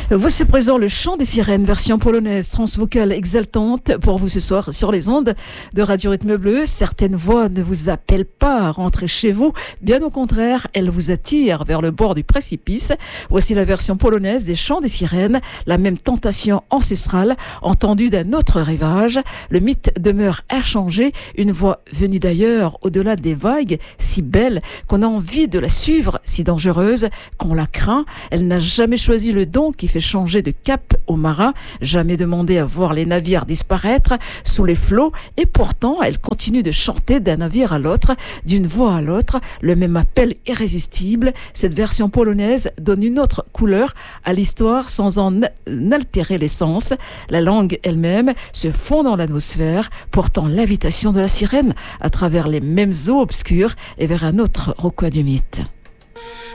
Voici présent le chant des sirènes, version polonaise, transvocale exaltante pour vous ce soir sur les ondes de Radio Rythme Bleu. Certaines voix ne vous appellent pas à rentrer chez vous, bien au contraire, elles vous attirent vers le bord du précipice. Voici la version polonaise des chants des sirènes, la même tentation ancestrale entendue d'un autre rivage. Le mythe demeure inchangé, une voix venue d'ailleurs, au-delà des vagues, si belle qu'on a envie de la suivre, si dangereuse qu'on la craint. Elle n'a jamais choisi le don qui fait changer de cap aux marins, jamais demandé à voir les navires disparaître sous les flots, et pourtant elle continue de chanter d'un navire à l'autre, d'une voix à l'autre, le même appel irrésistible. Cette version polonaise donne une autre couleur à l'histoire sans en altérer l'essence. La langue elle-même se fond dans l'atmosphère, portant l'invitation de la sirène à travers les mêmes eaux obscures et vers un autre recoin du mythe.